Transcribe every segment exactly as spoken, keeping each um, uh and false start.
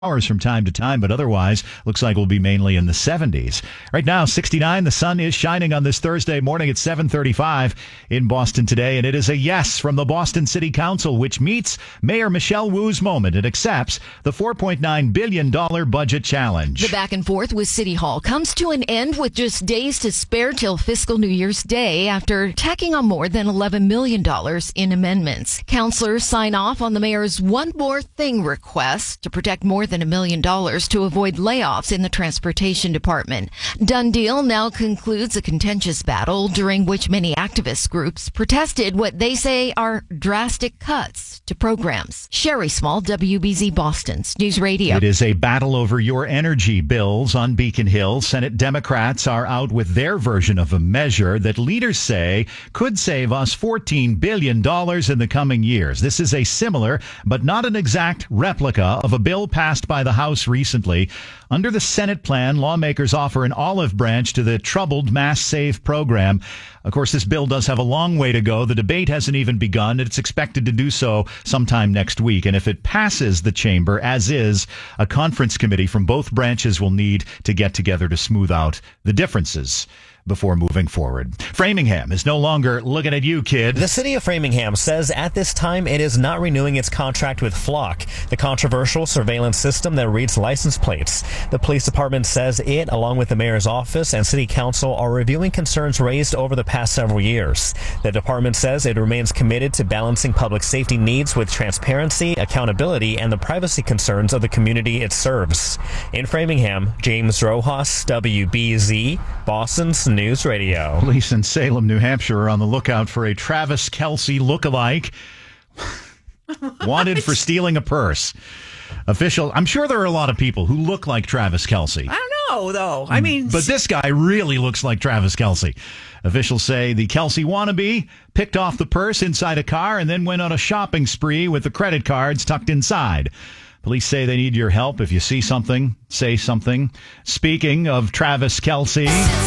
Hours from time to time, but otherwise looks like we'll be mainly in the seventies. Right now, sixty-nine. The sun is shining on this Thursday morning at seven thirty-five in Boston today, and it is a yes from the Boston City Council, which meets Mayor Michelle Wu's moment. It accepts the four point nine billion dollars budget challenge. The back and forth with City Hall comes to an end with just days to spare till fiscal New Year's Day after tacking on more than eleven million dollars in amendments. Councilors sign off on the mayor's one more thing request to protect more than a million dollars to avoid layoffs in the transportation department. Done deal now concludes a contentious battle during which many activist groups protested what they say are drastic cuts to programs. Sherry Small, W B Z Boston's News Radio. It is a battle over your energy bills on Beacon Hill. Senate Democrats are out with their version of a measure that leaders say could save us fourteen billion dollars in the coming years. This is a similar, but not an exact replica of a bill passed by the House recently. Under the Senate plan, lawmakers offer an olive branch to the troubled Mass Save program. Of course, this bill does have a long way to go. The debate hasn't even begun. It's expected to do so sometime next week. And if it passes the chamber, as is, a conference committee from both branches will need to get together to smooth out the differences before moving forward. Framingham is no longer looking at you, kid. The city of Framingham says at this time it is not renewing its contract with Flock, the controversial surveillance system that reads license plates. The police department says it, along with the mayor's office and city council, are reviewing concerns raised over the past several years. The department says it remains committed to balancing public safety needs with transparency, accountability, and the privacy concerns of the community it serves. In Framingham, James Rojas, W B Z, Boston's News Radio. Police in Salem, New Hampshire are on the lookout for a Travis Kelce lookalike wanted for stealing a purse. Official, I'm sure there are a lot of people who look like Travis Kelce. I don't know, though. I mean, but this guy really looks like Travis Kelce. Officials say the Kelce wannabe picked off the purse inside a car and then went on a shopping spree with the credit cards tucked inside. Police say they need your help. If you see something, say something. Speaking of Travis Kelce,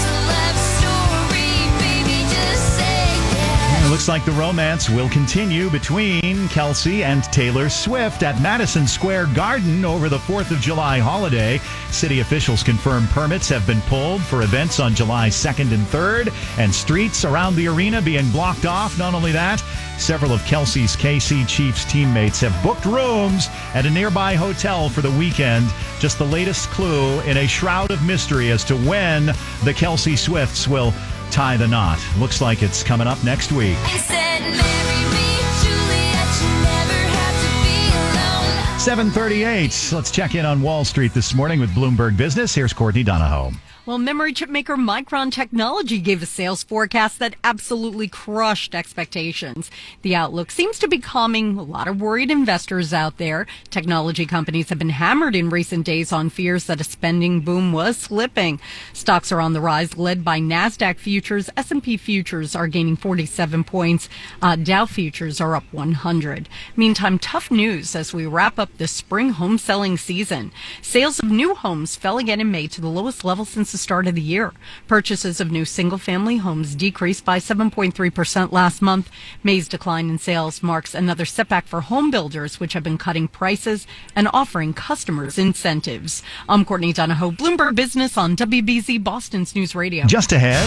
it looks like the romance will continue between Kelce and Taylor Swift at Madison Square Garden over the fourth of July holiday. City officials confirm permits have been pulled for events on July second and third, and streets around the arena being blocked off. Not only that, several of Kelce's K C Chiefs teammates have booked rooms at a nearby hotel for the weekend. Just the latest clue in a shroud of mystery as to when the Kelce Swifts will tie the knot. Looks like it's coming up next week. seven thirty-eight. Let's check in on Wall Street this morning with Bloomberg Business. Here's Courtney Donahoe. Well, memory chip maker Micron Technology gave a sales forecast that absolutely crushed expectations. The outlook seems to be calming a lot of worried investors out there. Technology companies have been hammered in recent days on fears that a spending boom was slipping. Stocks are on the rise, led by NASDAQ futures. S and P futures are gaining forty-seven points. Uh, Dow futures are up one hundred. Meantime, tough news as we wrap up the spring home selling season. Sales of new homes fell again in May to the lowest level since the start of the year. Purchases of new single-family homes decreased by seven point three percent last month. May's decline in sales marks another setback for home builders, which have been cutting prices and offering customers incentives. I'm Courtney Donahoe, Bloomberg Business on W B Z Boston's News Radio. Just ahead,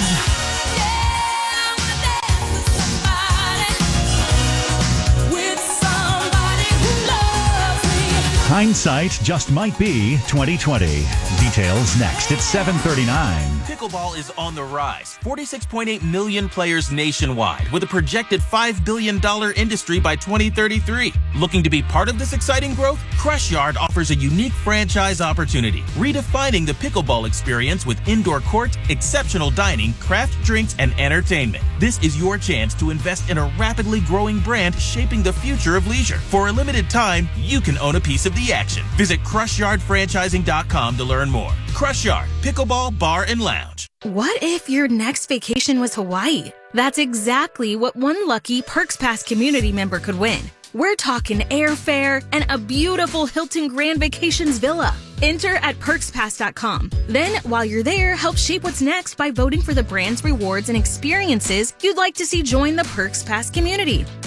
hindsight just might be twenty twenty. Details next. It's seven thirty-nine. Pickleball is on the rise. forty-six point eight million players nationwide, with a projected five billion dollars industry by twenty thirty-three. Looking to be part of this exciting growth? Crush Yard offers a unique franchise opportunity, redefining the pickleball experience with indoor court, exceptional dining, craft drinks, and entertainment. This is your chance to invest in a rapidly growing brand shaping the future of leisure. For a limited time, you can own a piece of the action. Visit crush yard franchising dot com to learn more. Crush Yard, Pickleball Bar and Lounge. What if your next vacation was Hawaii? That's exactly what one lucky Perks Pass community member could win. We're talking airfare and a beautiful Hilton Grand Vacations villa. Enter at perks pass dot com. Then, while you're there, help shape what's next by voting for the brands, rewards, and experiences you'd like to see join the Perks Pass community.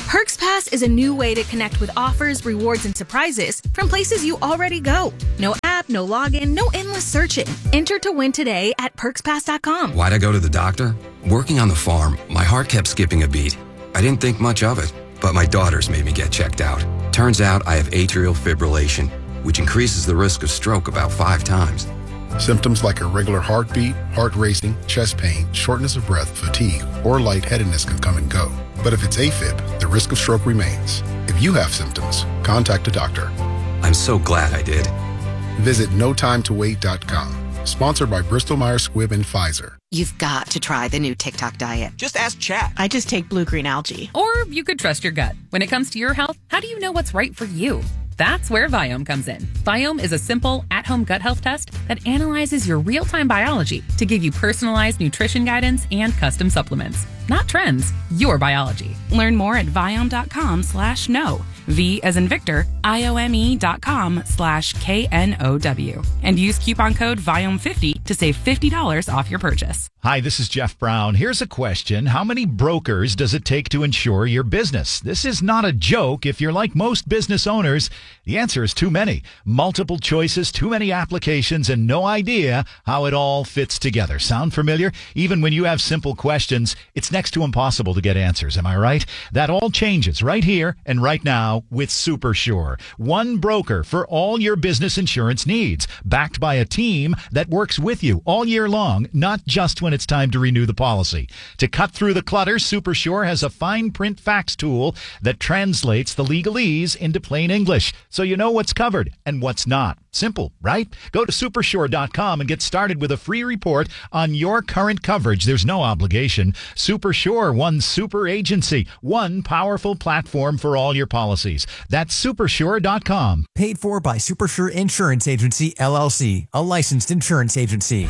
Perks Pass is a new way to connect with offers, rewards, and surprises from places you already go. No app, no login, no endless searching. Enter to win today at perks pass dot com. Why'd I go to the doctor? Working on the farm, my heart kept skipping a beat. I didn't think much of it, but my daughters made me get checked out. Turns out I have atrial fibrillation, which increases the risk of stroke about five times. Symptoms like irregular heartbeat, heart racing, chest pain, shortness of breath, fatigue, or lightheadedness can come and go. But if it's AFib, the risk of stroke remains. If you have symptoms, contact a doctor. I'm so glad I did. Visit no time to wait dot com. Sponsored by Bristol Myers Squibb and Pfizer. You've got to try the new TikTok diet. Just ask Chat. I just take blue-green algae. Or you could trust your gut. When it comes to your health, how do you know what's right for you? That's where Viome comes in. Viome is a simple, at-home gut health test that analyzes your real-time biology to give you personalized nutrition guidance and custom supplements. Not trends, your biology. Learn more at Viome.com slash no. V as in Victor, I-O-M-E dot com slash K N O W. And use coupon code Viome fifty to save fifty dollars off your purchase. Hi, this is Jeff Brown. Here's a question. How many brokers does it take to insure your business? This is not a joke. If you're like most business owners, the answer is too many. Multiple choices, too many applications, and no idea how it all fits together. Sound familiar? Even when you have simple questions, it's next to impossible to get answers. Am I right? That all changes right here and right now with SuperSure. One broker for all your business insurance needs, backed by a team that works with you all year long, not just when it's time to renew the policy. To cut through the clutter, SuperSure has a fine print fax tool that translates the legalese into plain English, so you know what's covered and what's not. Simple, right? Go to supersure dot com and get started with a free report on your current coverage. There's no obligation. SuperSure, one super agency, one powerful platform for all your policies. That's supersure dot com. Paid for by SuperSure Insurance Agency, L L C, a licensed insurance agency.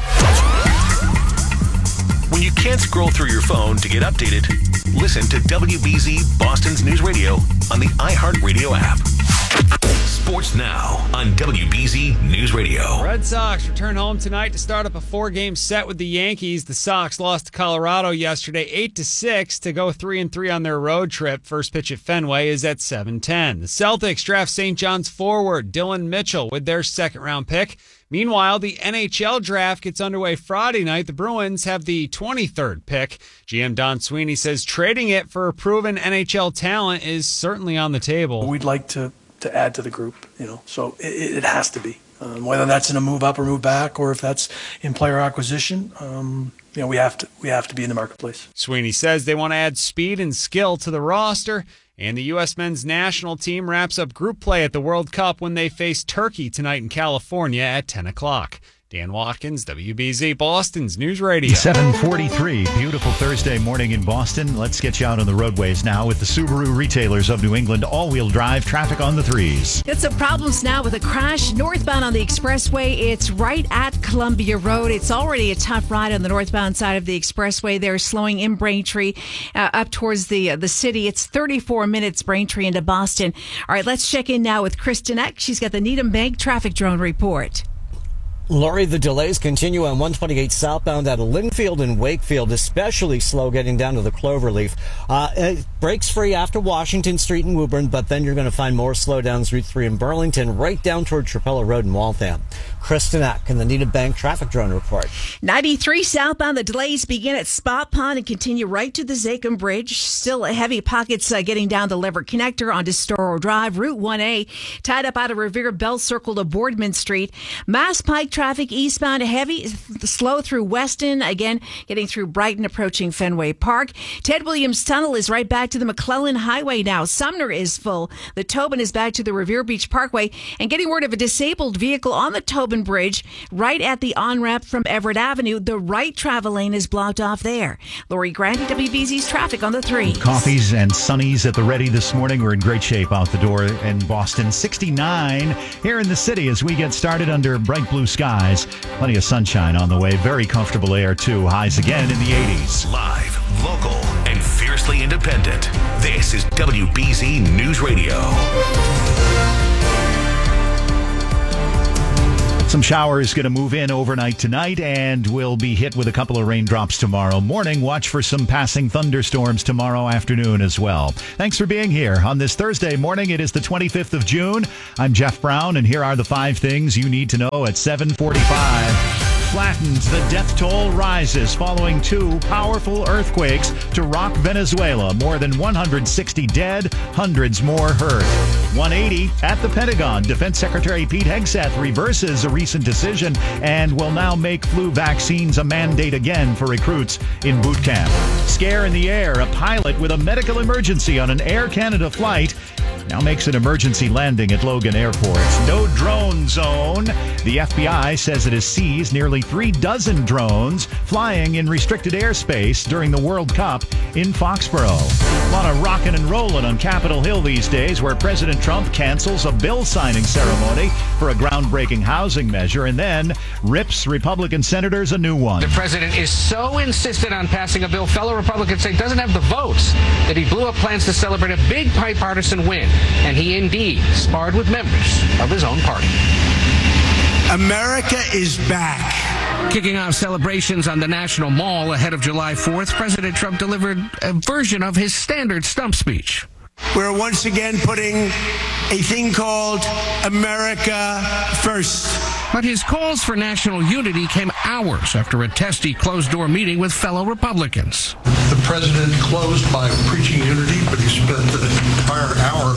When you can't scroll through your phone to get updated, listen to W B Z Boston's News Radio on the iHeartRadio app. Sports now on W B Z News Radio. Red Sox return home tonight to start up a four-game set with the Yankees. The Sox lost to Colorado yesterday eight to six to go three and three on their road trip. First pitch at Fenway is at seven ten. The Celtics draft Saint John's forward Dylan Mitchell with their second-round pick. Meanwhile, the N H L draft gets underway Friday night. The Bruins have the twenty-third pick. G M Don Sweeney says trading it for a proven N H L talent is certainly on the table. We'd like to, to add to the group, you know, so it, it has to be. Um, whether that's in a move up or move back, or if that's in player acquisition, um, you know, we have to we have to be in the marketplace. Sweeney says they want to add speed and skill to the roster. And the U S men's national team wraps up group play at the World Cup when they face Turkey tonight in California at ten o'clock. Dan Watkins, W B Z Boston's News Radio. seven forty-three, beautiful Thursday morning in Boston. Let's get you out on the roadways now with the Subaru retailers of New England. All-wheel drive traffic on the threes. Got some problems now with a crash northbound on the expressway. It's right at Columbia Road. It's already a tough ride on the northbound side of the expressway. They're slowing in Braintree uh, up towards the uh, the city. It's thirty-four minutes Braintree into Boston. All right, let's check in now with Kristen Eck. She's got the Needham Bank traffic drone report. Lori, the delays continue on one twenty-eight southbound out of Linfield and Wakefield, especially slow getting down to the Cloverleaf. Uh, it breaks free after Washington Street in Woburn, but then you're going to find more slowdowns Route three in Burlington, right down toward Trapella Road in Waltham. Kristen Eck in the Needham Bank traffic drone report. ninety-three southbound, the delays begin at Spot Pond and continue right to the Zachem Bridge. Still heavy pockets uh, getting down the Lever Connector onto Storrow Drive. Route one A tied up out of Revere Bell Circle to Boardman Street. Mass Pike traffic eastbound heavy, slow through Weston. Again, getting through Brighton, approaching Fenway Park. Ted Williams Tunnel is right back to the McClellan Highway now. Sumner is full. The Tobin is back to the Revere Beach Parkway. And getting word of a disabled vehicle on the Tobin Bridge right at the on-ramp from Everett Avenue. The right travel lane is blocked off there. Lori Grandi, W B Z's traffic on the three. Coffees and sunnies at the ready this morning. We're in great shape out the door in Boston. sixty-nine here in the city as we get started under bright blue skies. Plenty of sunshine on the way. Very comfortable air, too. Highs again in the eighties. Live, local, and fiercely independent. This is W B Z News Radio. Some showers going to move in overnight tonight, and we'll be hit with a couple of raindrops tomorrow morning. Watch for some passing thunderstorms tomorrow afternoon as well. Thanks for being here on this Thursday morning. It is the twenty-fifth of June. I'm Jeff Brown, and here are the five things you need to know at seven forty-five. Flattens, the death toll rises following two powerful earthquakes to rock Venezuela. More than one hundred sixty dead, hundreds more hurt. one eighty at the Pentagon. Defense Secretary Pete Hegseth reverses a recent decision and will now make flu vaccines a mandate again for recruits in boot camp. Scare in the air. A pilot with a medical emergency on an Air Canada flight now makes an emergency landing at Logan Airport. No drone zone. The F B I says it has seized nearly three dozen drones flying in restricted airspace during the World Cup in Foxborough. A lot of rocking and rolling on Capitol Hill these days, where President Trump cancels a bill signing ceremony for a groundbreaking housing measure and then rips Republican senators a new one. The president is so insistent on passing a bill fellow Republicans say doesn't have the votes that he blew up plans to celebrate a big bipartisan win. And he indeed sparred with members of his own party. America is back. Kicking off celebrations on the National Mall ahead of July fourth, President Trump delivered a version of his standard stump speech. We're once again putting a thing called America First. But his calls for national unity came hours after a testy closed-door meeting with fellow Republicans. The president closed by preaching unity, but he spent the entire hour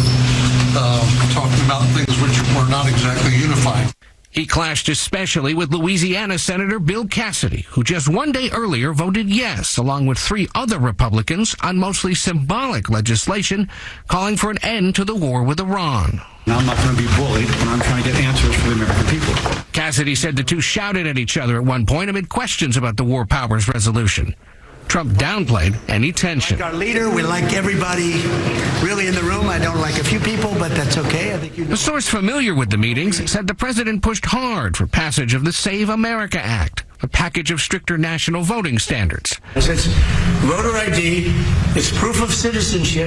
uh, talking about things which were not exactly unifying. He clashed especially with Louisiana Senator Bill Cassidy, who just one day earlier voted yes, along with three other Republicans, on mostly symbolic legislation calling for an end to the war with Iran. Now, I'm not going to be bullied when I'm trying to get answers for the American people. Cassidy said the two shouted at each other at one point amid questions about the War Powers Resolution. Trump downplayed any tension. Like our leader, we like everybody really in the room. I don't like a few people, but that's okay. I think you know. A source familiar with the meetings said the president pushed hard for passage of the Save America Act, a package of stricter national voting standards. It's voter I D, it's proof of citizenship,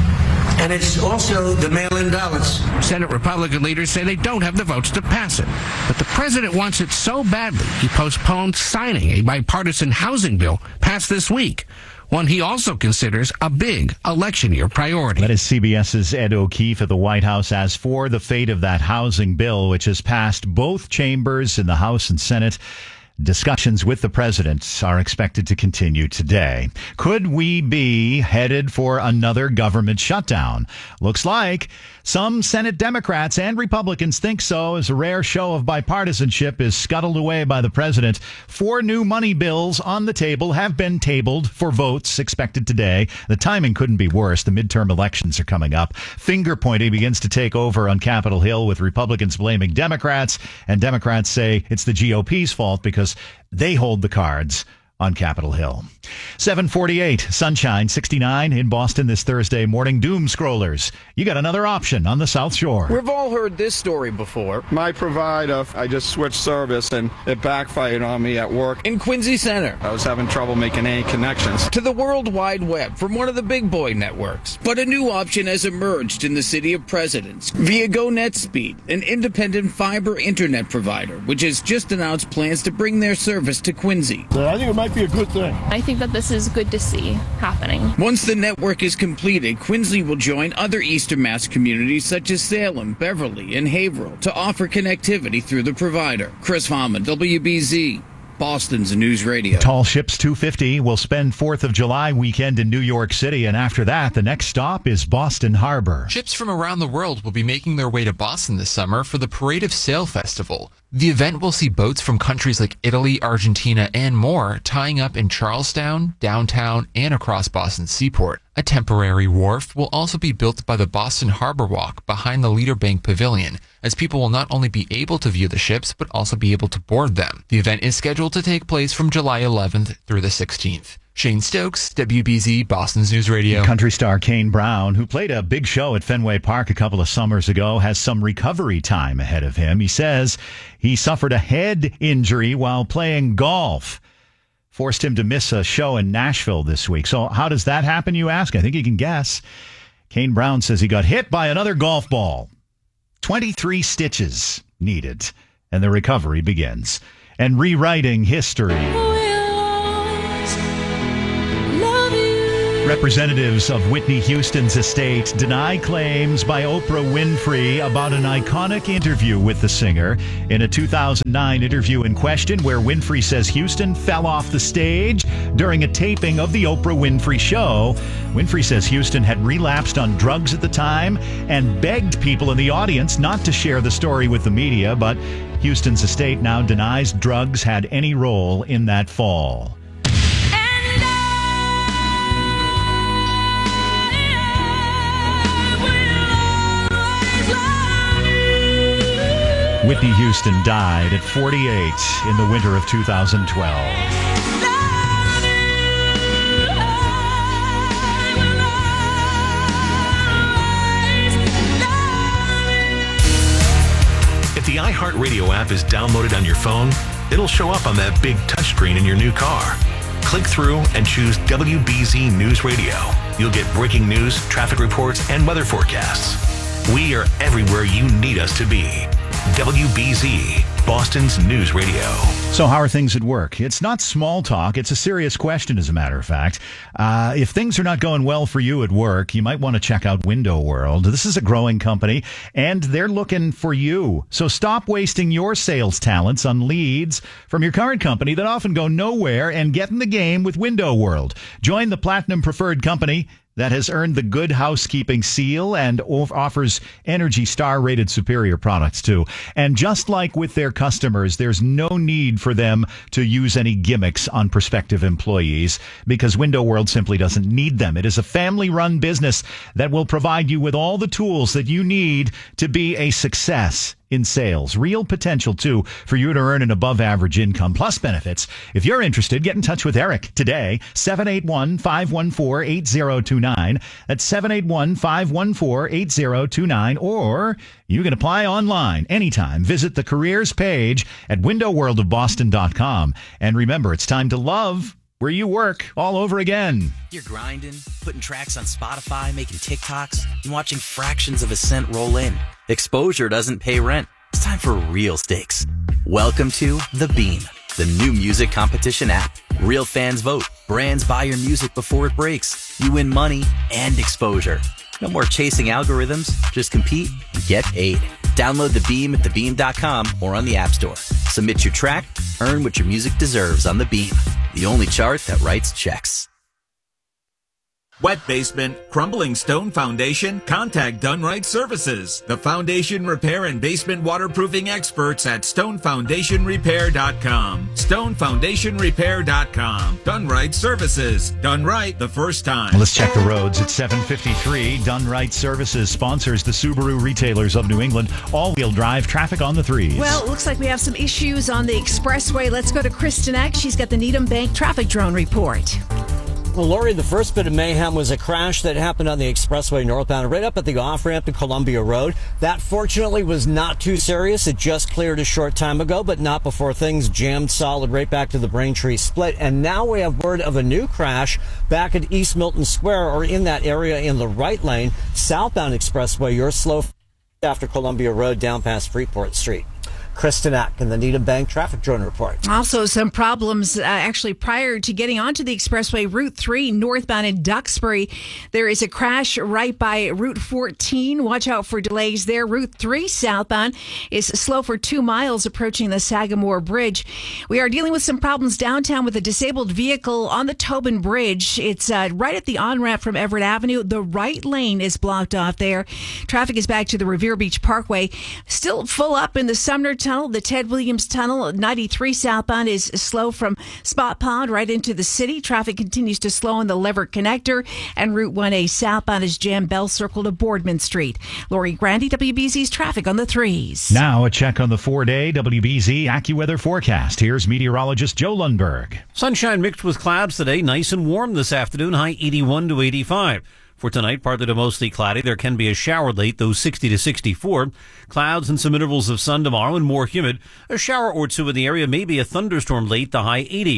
and it's also the mail-in ballots. Senate Republican leaders say they don't have the votes to pass it. But the president wants it so badly, he postponed signing a bipartisan housing bill passed this week, one he also considers a big election year priority. That is CBS's Ed O'Keefe at the White House. As for the fate of that housing bill, which has passed both chambers in the House and Senate, discussions with the president are expected to continue today. Could we be headed for another government shutdown? Looks like some Senate Democrats and Republicans think so, as a rare show of bipartisanship is scuttled away by the president. Four new money bills on the table have been tabled for votes expected today. The timing couldn't be worse. The midterm elections are coming up. Finger pointing begins to take over on Capitol Hill, with Republicans blaming Democrats, and Democrats say it's the G O P's fault because they hold the cards on Capitol Hill. seven forty-eight, sunshine, sixty-nine in Boston this Thursday morning. Doom scrollers, you got another option on the South Shore. We've all heard this story before. My provider, I just switched service and it backfired on me at work. In Quincy Center, I was having trouble making any connections to the World Wide Web from one of the big boy networks. But a new option has emerged in the city of Presidents via GoNetspeed, an independent fiber internet provider, which has just announced plans to bring their service to Quincy. I think it might be a good thing. I think that this is good to see happening. Once the network is completed, Quincy will join other Eastern Mass communities such as Salem, Beverly, and Haverhill to offer connectivity through the provider. Chris Hammond, W B Z, Boston's News Radio. Tall Ships two fifty will spend fourth of July weekend in New York City, and after that, the next stop is Boston Harbor. Ships from around the world will be making their way to Boston this summer for the Parade of Sail Festival. The event will see boats from countries like Italy, Argentina, and more tying up in Charlestown, downtown, and across Boston's seaport. A temporary wharf will also be built by the Boston Harbor Walk behind the Leader Bank Pavilion, as people will not only be able to view the ships, but also be able to board them. The event is scheduled to take place from July eleventh through the sixteenth. Shane Stokes, W B Z, Boston's News Radio. Country star Kane Brown, who played a big show at Fenway Park a couple of summers ago, has some recovery time ahead of him. He says he suffered a head injury while playing golf. Forced him to miss a show in Nashville this week. So how does that happen, you ask? I think you can guess. Kane Brown says he got hit by another golf ball. twenty-three stitches needed. and the recovery begins. And rewriting history. Representatives of Whitney Houston's estate deny claims by Oprah Winfrey about an iconic interview with the singer. In a two thousand nine interview in question where Winfrey says Houston fell off the stage during a taping of the Oprah Winfrey Show, Winfrey says Houston had relapsed on drugs at the time and begged people in the audience not to share the story with the media, but Houston's estate now denies drugs had any role in that fall. Whitney Houston died at forty-eight in the winter of two thousand twelve. If the iHeartRadio app is downloaded on your phone, it'll show up on that big touchscreen in your new car. Click through and choose W B Z News Radio. You'll get breaking news, traffic reports, and weather forecasts. We are everywhere you need us to be. W B Z, Boston's News Radio. So how are things at work? It's not small talk. It's a serious question, as a matter of fact. Uh, if things are not going well for you at work, you might want to check out Window World. This is a growing company, and they're looking for you. So stop wasting your sales talents on leads from your current company that often go nowhere, and get in the game with Window World. Join the Platinum Preferred company that has earned the Good Housekeeping seal and offers Energy Star rated superior products too. And just like with their customers, there's no need for them to use any gimmicks on prospective employees because Window World simply doesn't need them. It is a family-run business that will provide you with all the tools that you need to be a success in sales. Real potential, too, for you to earn an above-average income, plus benefits. If you're interested, get in touch with Eric today, seven eight one, five one four, eight zero two nine. That's seven eight one, five one four, eight zero two nine. Or you can apply online anytime. Visit the careers page at window world of boston dot com. And remember, it's time to love where you work all over again. You're grinding, putting tracks on Spotify, making TikToks, and watching fractions of a cent roll in. Exposure doesn't pay rent. It's time for real stakes. Welcome to The Beam, the new music competition app. Real fans vote. Brands buy your music before it breaks. You win money and exposure. No more chasing algorithms. Just compete and get paid. Download The Beam at the beam dot com or on the App Store. Submit your track. Earn what your music deserves on The Beam, the only chart that writes checks. Wet basement, crumbling stone foundation? Contact Dunright Services, the foundation repair and basement waterproofing experts at stone foundation repair dot com. stone foundation repair dot com. Dunright Services. Done right the first time. Let's check the roads at seven fifty-three. Dunright Services sponsors the Subaru retailers of New England. All-wheel drive traffic on the threes. Well, it looks like we have some issues on the expressway. Let's go to Kristen Eck. She's got the Needham Bank traffic drone report. Well, Lori, the first bit of mayhem was a crash that happened on the expressway northbound, right up at the off-ramp to Columbia Road. That, fortunately, was not too serious. It just cleared a short time ago, but not before things jammed solid right back to the Braintree split. And now we have word of a new crash back at East Milton Square, or in that area in the right lane. Southbound expressway, you're slow after Columbia Road down past Freeport Street. Kristen Eck in the Needham Bank traffic drone report. Also, some problems uh, actually prior to getting onto the expressway, Route three northbound in Duxbury. There is a crash right by Route fourteen. Watch out for delays there. Route three southbound is slow for two miles approaching the Sagamore Bridge. We are dealing with some problems downtown with a disabled vehicle on the Tobin Bridge. It's uh, right at the on-ramp from Everett Avenue. The right lane is blocked off there. Traffic is back to the Revere Beach Parkway. Still full up in the Sumner Tunnel, the Ted Williams Tunnel, ninety-three southbound is slow from Spot Pond right into the city. Traffic continues to slow on the Leverett Connector, and Route one A southbound is jammed Bell Circle to Boardman Street. Lori Grandy, W B Z's traffic on the threes. Now a check on the four-day W B Z AccuWeather forecast. Here's meteorologist Joe Lundberg. Sunshine mixed with clouds today, nice and warm this afternoon, high eighty-one to eighty-five. For tonight, partly to mostly cloudy. There can be a shower late, though sixty to sixty-four. Clouds and some intervals of sun tomorrow and more humid. A shower or two in the area, maybe a thunderstorm late, the high eighty.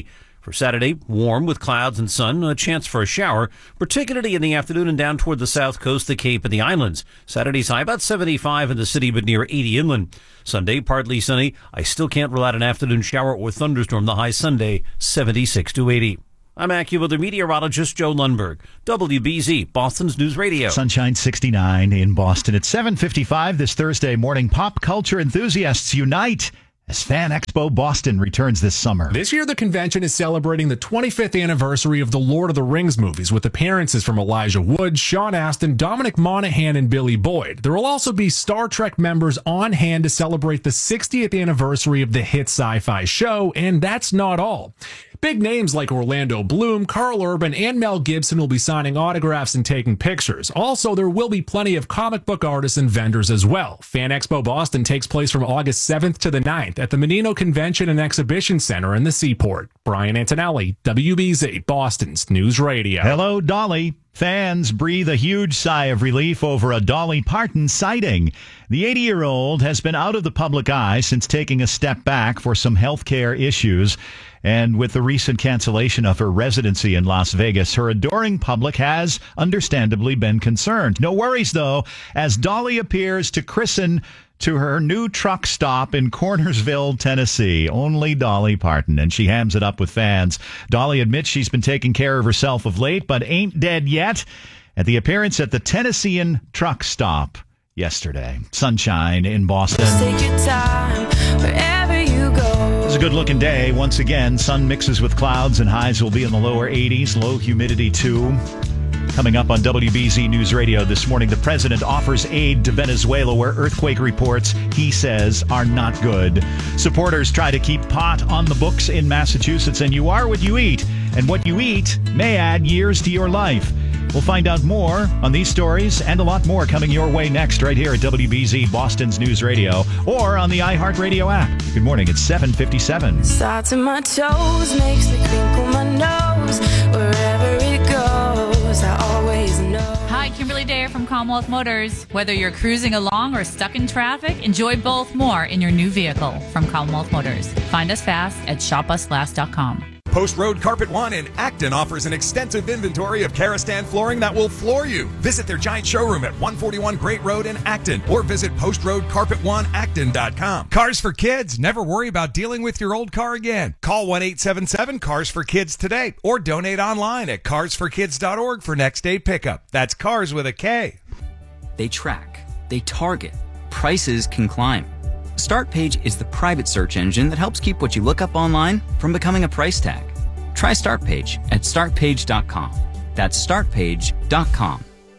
For Saturday, warm with clouds and sun, a chance for a shower, particularly in the afternoon and down toward the south coast, the Cape, and the islands. Saturday's high about seventy-five in the city, but near eighty inland. Sunday, partly sunny. I still can't rule out an afternoon shower or thunderstorm. The high Sunday, seventy-six to eighty. I'm AccuWeather meteorologist Joe Lundberg. W B Z, Boston's News Radio. Sunshine sixty-nine in Boston at seven fifty-five this Thursday morning. Pop culture enthusiasts unite as Fan Expo Boston returns this summer. This year, the convention is celebrating the twenty-fifth anniversary of the Lord of the Rings movies with appearances from Elijah Wood, Sean Astin, Dominic Monaghan, and Billy Boyd. There will also be Star Trek members on hand to celebrate the sixtieth anniversary of the hit sci-fi show, and that's not all. Big names like Orlando Bloom, Carl Urban, and Mel Gibson will be signing autographs and taking pictures. Also, there will be plenty of comic book artists and vendors as well. Fan Expo Boston takes place from August seventh to the ninth at the Menino Convention and Exhibition Center in the Seaport. Brian Antonelli, W B Z, Boston's News Radio. Hello, Dolly. Fans breathe a huge sigh of relief over a Dolly Parton sighting. The eighty-year-old has been out of the public eye since taking a step back for some health care issues. And with the recent cancellation of her residency in Las Vegas, her adoring public has understandably been concerned. No worries, though, as Dolly appears to christen to her new truck stop in Cornersville, Tennessee. Only Dolly Parton, and she hams it up with fans. Dolly admits she's been taking care of herself of late, but ain't dead yet. At the appearance at the Tennessean truck stop yesterday. Sunshine in Boston. Just take your time wherever you go. It's a good-looking day. Once again, sun mixes with clouds, and highs will be in the lower eighties. Low humidity, too. Coming up on W B Z News Radio this morning, the president offers aid to Venezuela where earthquake reports, he says, are not good. Supporters try to keep pot on the books in Massachusetts, and you are what you eat, and what you eat may add years to your life. We'll find out more on these stories and a lot more coming your way next right here at W B Z Boston's News Radio or on the iHeartRadio app. Good morning. It's seven fifty-seven. Starts in my toes, makes me crinkle my nose. Wherever it goes, I always know. Hi, Kimberly Dare from Commonwealth Motors. Whether you're cruising along or stuck in traffic, enjoy both more in your new vehicle from Commonwealth Motors. Find us fast at shop us last dot com. Post Road Carpet One in Acton offers an extensive inventory of Karastan flooring that will floor you. Visit their giant showroom at one forty-one Great Road in Acton or visit post road carpet one acton dot com. Cars for Kids. Never worry about dealing with your old car again. Call one eight seven seven cars for kids today or donate online at cars for kids dot org for next day pickup. That's cars with a K. They track. They target. Prices can climb. StartPage is the private search engine that helps keep what you look up online from becoming a price tag. Try StartPage at start page dot com. That's start page dot com.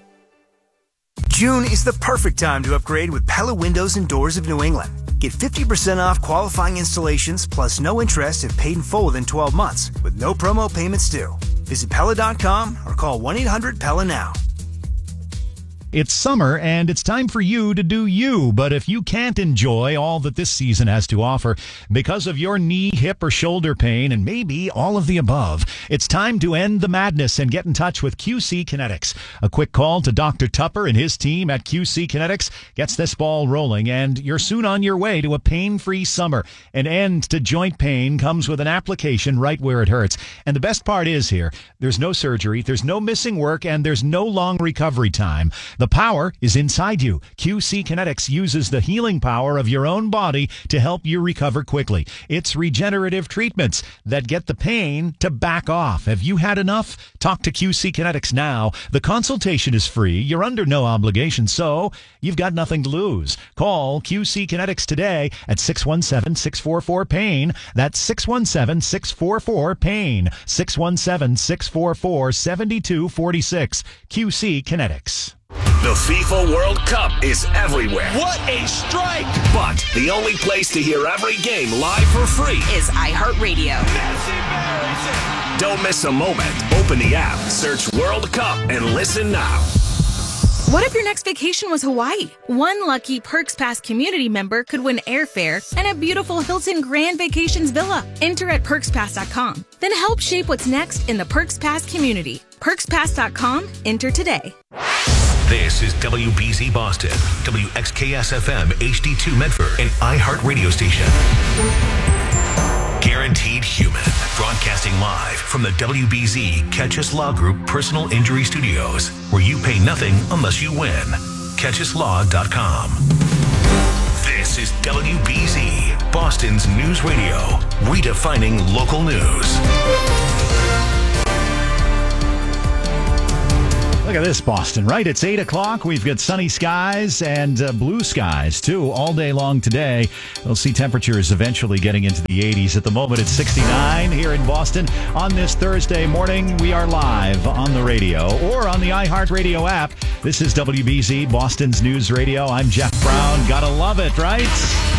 June is the perfect time to upgrade with Pella Windows and Doors of New England. Get fifty percent off qualifying installations plus no interest if paid in full within twelve months with no promo payments due. Visit Pella dot com or call one eight hundred Pella now. It's summer, and it's time for you to do you. But if you can't enjoy all that this season has to offer because of your knee, hip, or shoulder pain, and maybe all of the above, it's time to end the madness and get in touch with Q C Kinetics. A quick call to Doctor Tupper and his team at Q C Kinetics gets this ball rolling, and you're soon on your way to a pain-free summer. An end to joint pain comes with an application right where it hurts. And the best part is here, there's no surgery, there's no missing work, and there's no long recovery time. The power is inside you. Q C Kinetics uses the healing power of your own body to help you recover quickly. It's regenerative treatments that get the pain to back off. Have you had enough? Talk to Q C Kinetics now. The consultation is free. You're under no obligation, so you've got nothing to lose. Call Q C Kinetics today at six one seven, six four four, PAIN. That's six one seven, six four four, PAIN. six one seven, six four four, seven two four six. Q C Kinetics. The FIFA World Cup is everywhere. What a strike! But the only place to hear every game live for free is iHeartRadio. Don't miss a moment. Open the app, search World Cup, and listen now. What if your next vacation was Hawaii? One lucky Perks Pass community member could win airfare and a beautiful Hilton Grand Vacations villa. Enter at perks pass dot com. Then help shape what's next in the Perks Pass community. perks pass dot com. Enter today. This is W B Z Boston, W X K S F M H D two Medford, an iHeart radio station. Guaranteed Human, broadcasting live live from the W B Z Catch Us Law Group Personal Injury Studios, where you pay nothing unless you win. catch us law dot com. This is W B Z, Boston's news radio, redefining local news. Look at this, Boston, right? It's eight o'clock. We've got sunny skies and uh, blue skies, too, all day long today. We'll see temperatures eventually getting into the eighties. At the moment, it's sixty-nine here in Boston. On this Thursday morning, we are live on the radio or on the iHeartRadio app. This is W B Z, Boston's news radio. I'm Jeff Brown. Gotta love it, right?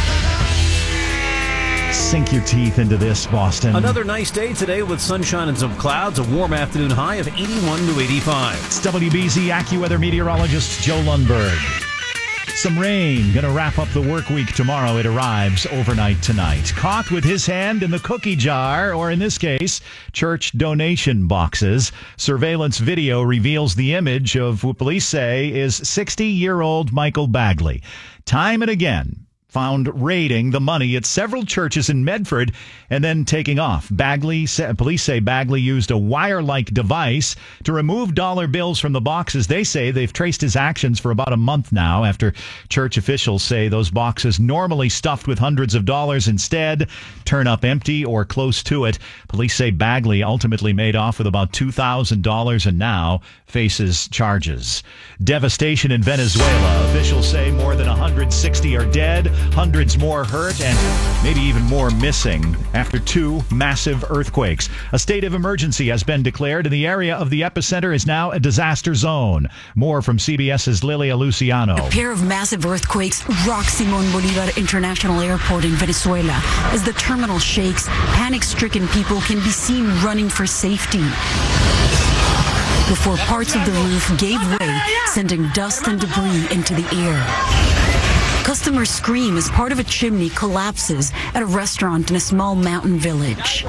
Sink your teeth into this, Boston. Another nice day today with sunshine and some clouds. A warm afternoon high of eighty-one to eighty-five. It's W B Z AccuWeather meteorologist Joe Lundberg. Some rain. Going to wrap up the work week tomorrow. It arrives overnight tonight. Caught with his hand in the cookie jar, or in this case, church donation boxes. Surveillance video reveals the image of what police say is sixty-year-old Michael Bagley. Time and again, found raiding the money at several churches in Medford and then taking off. Bagley, police say Bagley used a wire-like device to remove dollar bills from the boxes. They say they've traced his actions for about a month now after church officials say those boxes, normally stuffed with hundreds of dollars, instead turn up empty or close to it. Police say Bagley ultimately made off with about two thousand dollars and now faces charges. Devastation in Venezuela. Officials say more than one hundred sixty are dead, hundreds more hurt, and maybe even more missing after two massive earthquakes. A state of emergency has been declared, and the area of the epicenter is now a disaster zone. More from CBS's Lilia Luciano. A pair of massive earthquakes rock Simón Bolívar International Airport in Venezuela. As the terminal shakes, panic-stricken people can be seen running for safety before parts of the roof gave way, sending dust and debris into the air. Customers scream as part of a chimney collapses at a restaurant in a small mountain village.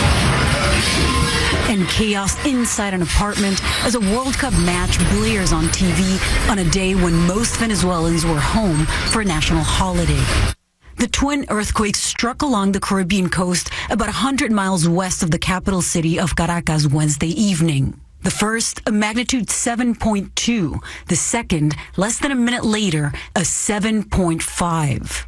And chaos inside an apartment as a World Cup match blares on T V on a day when most Venezuelans were home for a national holiday. The twin earthquakes struck along the Caribbean coast about one hundred miles west of the capital city of Caracas Wednesday evening. The first, a magnitude seven point two. The second, less than a minute later, a seven point five.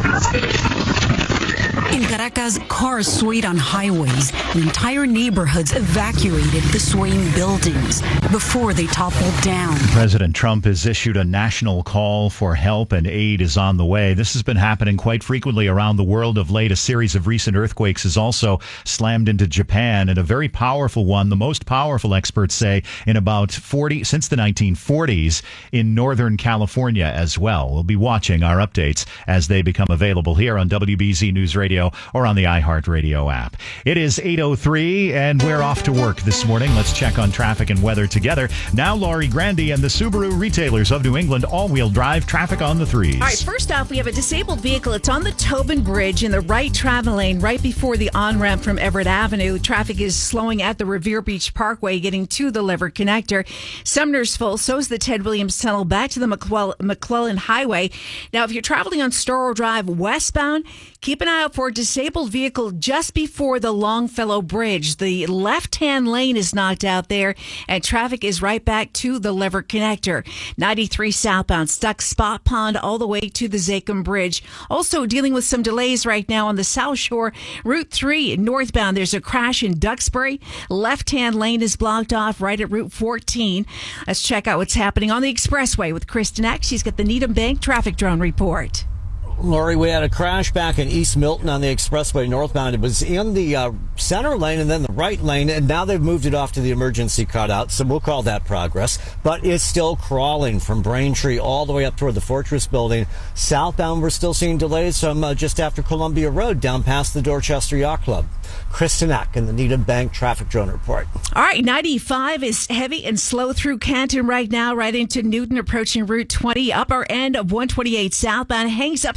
In Caracas, cars swayed on highways and entire neighborhoods evacuated the swaying buildings before they toppled down. President Trump has issued a national call for help, and aid is on the way. This has been happening quite frequently around the world of late. A series of recent earthquakes has also slammed into Japan, and a very powerful one, the most powerful, experts say, in about forty since the nineteen forties in Northern California as well. We'll be watching our updates as they become available here on W B Z News Radio or on the iHeartRadio app. It is eight oh three, and we're off to work this morning. Let's check on traffic and weather together. Now, Laurie Grandy and the Subaru retailers of New England all-wheel drive traffic on the threes. All right, first off, we have a disabled vehicle. It's on the Tobin Bridge in the right travel lane right before the on-ramp from Everett Avenue. Traffic is slowing at the Revere Beach Parkway getting to the Lever Connector. Sumner's full. So is the Ted Williams Tunnel back to the McClellan, McClellan Highway. Now, if you're traveling on Storrow Drive westbound, keep an eye out for a disabled vehicle just before the Longfellow Bridge. The left-hand lane is knocked out there, and traffic is right back to the Lever Connector. ninety-three southbound, stuck Spot Pond all the way to the Zachem Bridge. Also dealing with some delays right now on the South Shore. Route three northbound, there's a crash in Duxbury. Left-hand lane is blocked off right at Route fourteen. Let's check out what's happening on the expressway with Kristen Eck. She's got the Needham Bank traffic drone report. Lori, we had a crash back in East Milton on the expressway northbound. It was in the uh, center lane and then the right lane, and now they've moved it off to the emergency cutout, so we'll call that progress. But it's still crawling from Braintree all the way up toward the Fortress Building. Southbound, we're still seeing delays from uh, just after Columbia Road down past the Dorchester Yacht Club. Kristen Eck in the Needham Bank traffic drone report. All right, ninety-five is heavy and slow through Canton right now, right into Newton, approaching Route twenty. Upper end of one twenty-eight southbound hangs up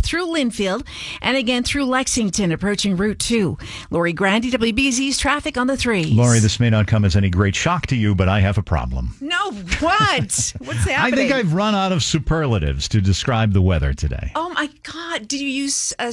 through Linfield and again through Lexington, approaching Route two. Lori Grandy, W B Z's traffic on the threes. Lori, this may not come as any great shock to you, but I have a problem. No, what? What's happening? I think I've run out of superlatives to describe the weather today. Oh my God! Did you use a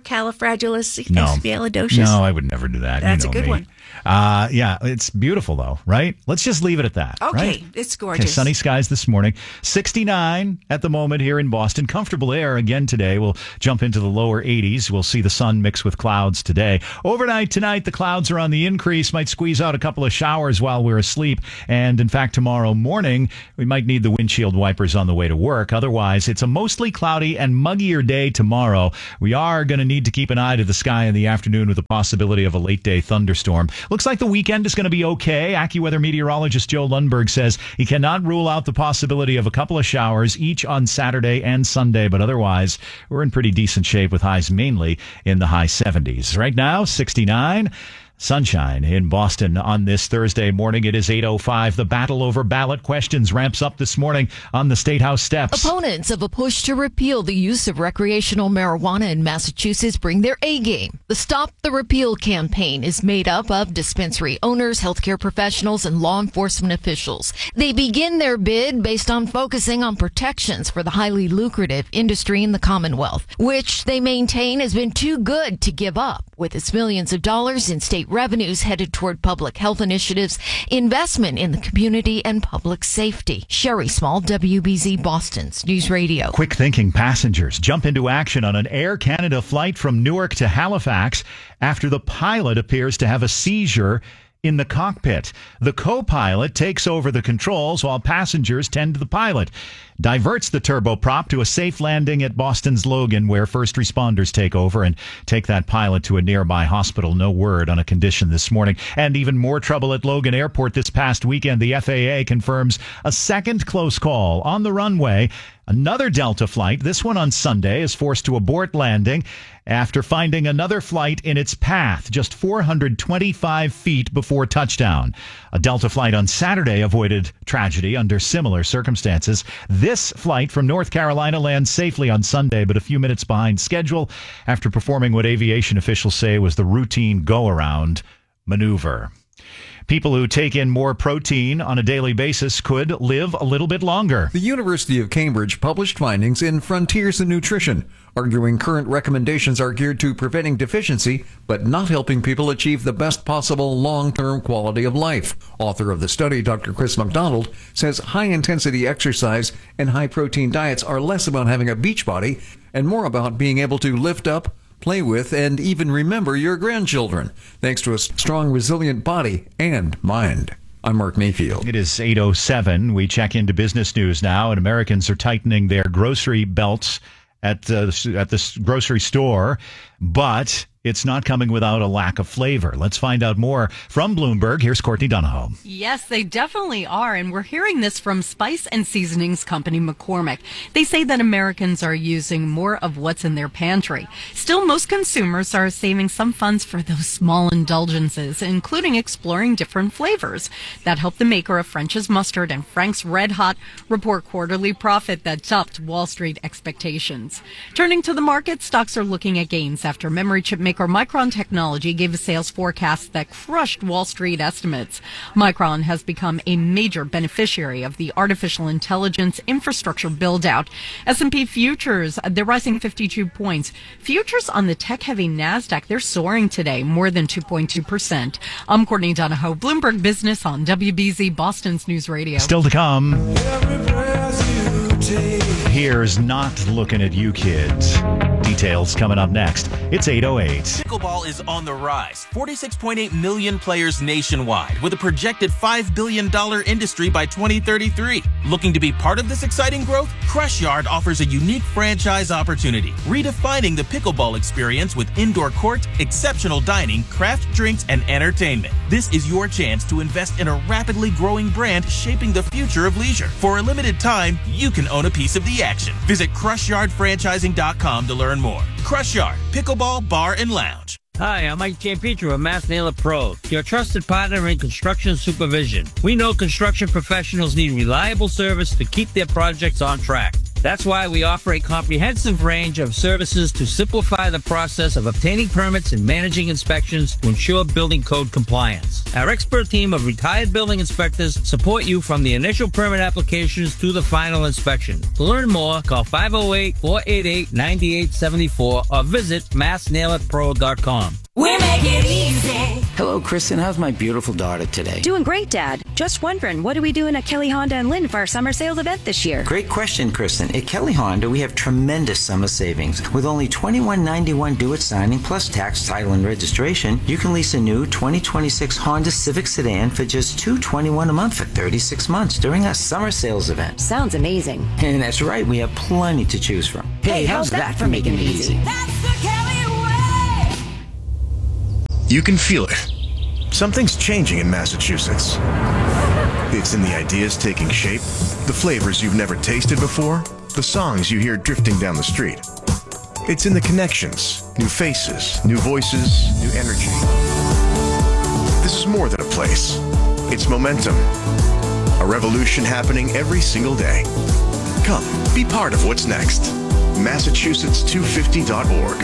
supercalifragilisticexpialidocious? No, no, I would never do that. That's you know a good me. one. Uh, yeah, it's beautiful though, right? Let's just leave it at that. Okay, right? It's gorgeous. Okay, sunny skies this morning. sixty-nine at the moment here in Boston. Comfortable air again today. We'll jump into the lower eighties. We'll see the sun mix with clouds today. Overnight tonight, the clouds are on the increase. Might squeeze out a couple of showers while we're asleep. And in fact, tomorrow morning, we might need the windshield wipers on the way to work. Otherwise, it's a mostly cloudy and muggier day tomorrow. We are going to need to keep an eye to the sky in the afternoon with the possibility of a late day thunderstorm. Looks like the weekend is going to be okay. AccuWeather meteorologist Joe Lundberg says he cannot rule out the possibility of a couple of showers each on Saturday and Sunday, but otherwise we're in pretty decent shape with highs mainly in the high seventies. Right now, sixty-nine. Sunshine in Boston on this Thursday morning. It is eight oh five. The battle over ballot questions ramps up this morning on the State House steps. Opponents of a push to repeal the use of recreational marijuana in Massachusetts bring their A game. The Stop the Repeal campaign is made up of dispensary owners, healthcare professionals, and law enforcement officials. They begin their bid based on focusing on protections for the highly lucrative industry in the Commonwealth, which they maintain has been too good to give up, with its millions of dollars in state revenues headed toward public health initiatives, investment in the community, and public safety. Sherry Small, W B Z Boston's News Radio. Quick thinking passengers jump into action on an Air Canada flight from Newark to Halifax after the pilot appears to have a seizure in the cockpit. The co-pilot takes over the controls while passengers tend to the pilot, diverts the turboprop to a safe landing at Boston's Logan, where first responders take over and take that pilot to a nearby hospital. No word on a condition this morning. And even more trouble at Logan Airport this past weekend. The F A A confirms a second close call on the runway. Another Delta flight, this one on Sunday, is forced to abort landing after finding another flight in its path just four hundred twenty-five feet before touchdown. A Delta flight on Saturday avoided tragedy under similar circumstances. This flight from North Carolina lands safely on Sunday, but a few minutes behind schedule after performing what aviation officials say was the routine go-around maneuver. People who take in more protein on a daily basis could live a little bit longer. The University of Cambridge published findings in Frontiers in Nutrition, arguing current recommendations are geared to preventing deficiency, but not helping people achieve the best possible long-term quality of life. Author of the study, Doctor Chris McDonald, says high-intensity exercise and high-protein diets are less about having a beach body and more about being able to lift up, play with, and even remember your grandchildren, thanks to a strong, resilient body and mind. I'm Mark Mayfield. It is eight oh seven. We check into business news now, and Americans are tightening their grocery belts at, uh, at the grocery store, but it's not coming without a lack of flavor. Let's find out more from Bloomberg. Here's Courtney Donahoe. Yes, they definitely are. And we're hearing this from spice and seasonings company McCormick. They say that Americans are using more of what's in their pantry. Still, most consumers are saving some funds for those small indulgences, including exploring different flavors. That helped the maker of French's Mustard and Frank's Red Hot report quarterly profit that topped Wall Street expectations. Turning to the market, stocks are looking at gains after memory chip maker Micron Technology gave a sales forecast that crushed Wall Street estimates. Micron has become a major beneficiary of the artificial intelligence infrastructure build-out. S and P futures, they're rising fifty-two points. Futures on the tech-heavy NASDAQ, they're soaring today, more than two point two percent. I'm Courtney Donahoe, Bloomberg Business on W B Z Boston's News Radio. Still to come. Here's Not Looking at You Kids. Details coming up next. It's eight oh eight. Pickleball is on the rise. forty-six point eight million players nationwide, with a projected five billion dollars industry by twenty thirty-three. Looking to be part of this exciting growth? Crush Yard offers a unique franchise opportunity, redefining the pickleball experience with indoor court, exceptional dining, craft drinks, and entertainment. This is your chance to invest in a rapidly growing brand shaping the future of leisure. For a limited time, you can own a piece of the action. Visit crush yard franchising dot com to learn more. Crush Yard, Pickleball Bar and Lounge. Hi, I'm Mike Giampietro of Mass Nailor Pros, your trusted partner in construction supervision. We know construction professionals need reliable service to keep their projects on track. That's why we offer a comprehensive range of services to simplify the process of obtaining permits and managing inspections to ensure building code compliance. Our expert team of retired building inspectors support you from the initial permit applications to the final inspection. To learn more, call five oh eight, four eight eight, nine eight seven four or visit mass nail it pro dot com. We make it easy. Hello, Kristen. How's my beautiful daughter today? Doing great, Dad. Just wondering, what are we doing at Kelly Honda and Lynn for our summer sales event this year? Great question, Kristen. At Kelly Honda, we have tremendous summer savings. With only twenty-one ninety-one due at signing, plus tax, title, and registration, you can lease a new twenty twenty-six Honda Civic sedan for just two hundred twenty-one dollars a month for thirty-six months during our summer sales event. Sounds amazing. And that's right. We have plenty to choose from. Hey, hey how's, how's that, that for making it easy? easy? That's the Kelly way! You can feel it. Something's changing in Massachusetts. It's in the ideas taking shape, the flavors you've never tasted before, the songs you hear drifting down the street. It's in the connections, new faces, new voices, new energy. This is more than a place. It's momentum. A revolution happening every single day. Come, be part of what's next. Massachusetts two fifty dot org.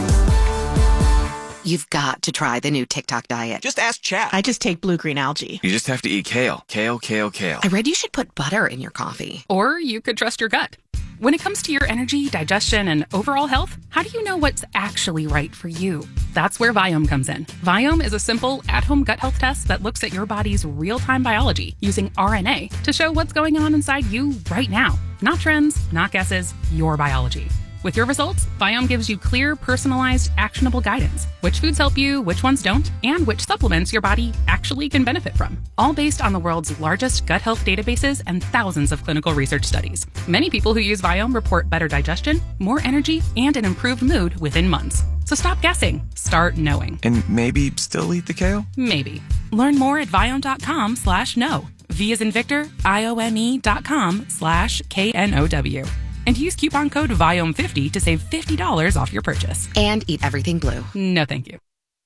You've got to try the new TikTok diet. Just ask Chat. I just take blue-green algae. You just have to eat kale. Kale, kale, kale. I read you should put butter in your coffee. Or you could trust your gut. When it comes to your energy, digestion, and overall health, how do you know what's actually right for you? That's where Viome comes in. Viome is a simple, at-home gut health test that looks at your body's real-time biology using R N A to show what's going on inside you right now. Not trends, not guesses, your biology. With your results, Viome gives you clear, personalized, actionable guidance. Which foods help you, which ones don't, and which supplements your body actually can benefit from. All based on the world's largest gut health databases and thousands of clinical research studies. Many people who use Viome report better digestion, more energy, and an improved mood within months. So stop guessing. Start knowing. And maybe still eat the kale? Maybe. Learn more at Viome.com slash know. V as in Victor, I O M E dot com slash K N O W. And use coupon code Viome fifty to save fifty dollars off your purchase. And eat everything blue. No, thank you.